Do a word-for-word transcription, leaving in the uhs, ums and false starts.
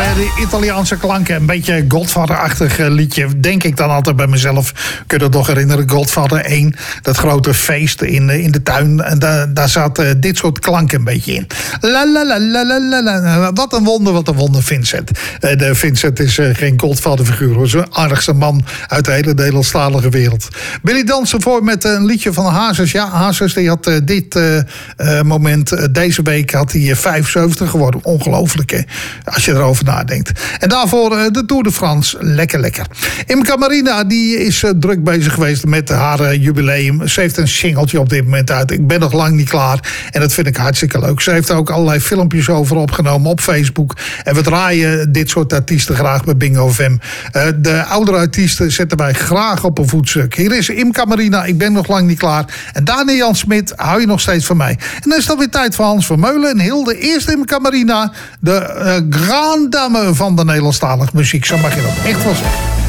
de Italiaanse klanken. Een beetje Godfather-achtig liedje. Denk ik dan altijd bij mezelf. Kun je het nog herinneren? Godfather één. Dat grote feest in, in de tuin. En daar, daar zat uh, dit soort klanken een beetje in. La la la la la la. Wat een wonder, wat een wonder, Vincent. Uh, de Vincent is uh, geen Godfather-figuur. Hij is een aardigste man uit de hele Nederlandstalige wereld. Billy dansen voor met een liedje van Hazes. Ja, Hazes die had uh, dit uh, uh, moment. Uh, deze week had hij uh, vijfenzeventig geworden. Ongelooflijk, hè? Als je erover nadenkt. En daarvoor uh, de Tour de France. Lekker, lekker. Imca Marina die is uh, druk bezig geweest met haar uh, jubileum. Ze heeft een singeltje op dit moment uit. Ik ben nog lang niet klaar. En dat vind ik hartstikke leuk. Ze heeft ook allerlei filmpjes over opgenomen op Facebook. En we draaien dit soort artiesten graag bij Bingo F M. Uh, de oudere artiesten zetten wij graag op een voetstuk. Hier is Imca Marina. Ik ben nog lang niet klaar. En Daniel Jan Smit hou je nog steeds van mij. En dan is het weer tijd voor Hans Vermeulen en Hilde. Eerst Imca Marina. De uh, grande dame van de Nederlandstalige muziek. Zo mag je dat echt wel zeggen.